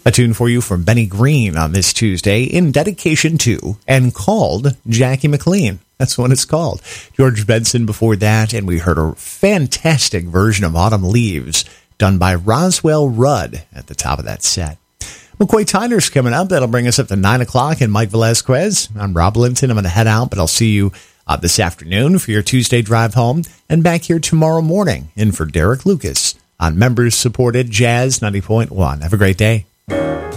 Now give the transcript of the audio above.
A tune for you from Benny Green on this Tuesday in dedication to and called Jackie McLean. That's what it's called. George Benson before that, and we heard a fantastic version of Autumn Leaves done by Roswell Rudd at the top of that set. McCoy Tyner's coming up. That'll bring us up to 9 o'clock. And Mike Velazquez. I'm Rob Linton. I'm going to head out, but I'll see you this afternoon for your Tuesday drive home and back here tomorrow morning in for Derek Lucas on members-supported Jazz 90.1. Have a great day.